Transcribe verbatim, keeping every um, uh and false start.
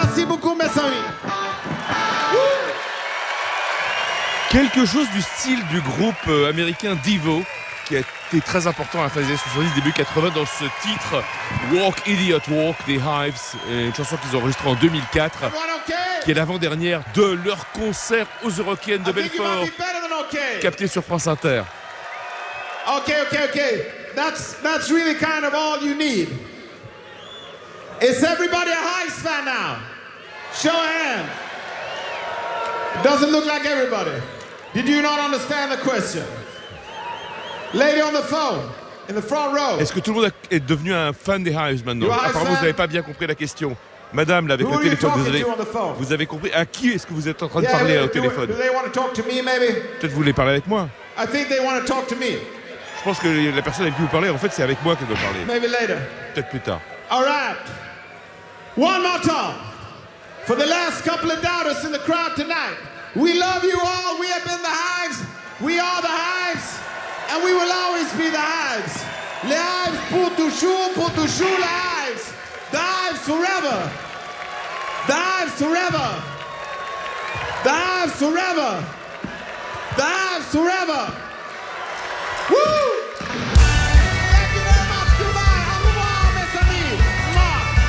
Merci beaucoup, mes amis. Quelque chose du style du groupe euh, américain Devo, qui a été très important à la fin des années soixante-dix, début quatre-vingts, dans ce titre Walk Idiot Walk des Hives, une chanson qu'ils ont enregistrée en deux mille quatre, Okay? qui est l'avant-dernière de leur concert aux Eurockéennes de I think you Belfort, might be better than okay. capté sur France Inter. Okay, okay, okay. That's that's really kind of all you need. Is everybody a Hives fan now? Show a hand. Doesn't look like everybody. Did you not understand the question? Lady on the phone, in the front row. Est-ce que tout le monde est devenu un fan des Hives maintenant? You Hives Apparemment, fan? vous n'avez pas bien compris la question. Madame, là, avec Who le are you téléphone, vous talking avez, to on the phone? vous avez compris. À qui est-ce que vous êtes en train de Yeah, parler do, au do, téléphone? do they want to talk to me, maybe? Peut-être vous voulez parler avec moi. I think they want to talk to me. Je pense que la personne avec qui vous parlez, en fait, c'est avec moi qu'elle doit parler. Maybe later. Peut-être plus tard. All right. One more time. For the last couple of doubters in the crowd tonight, we love you all. We have been the Hives. We are the Hives. And we will always be the Hives. Les Hives pour toujours, pour toujours les Hives. The Hives forever. The Hives forever. The Hives forever. The Hives forever. Woo!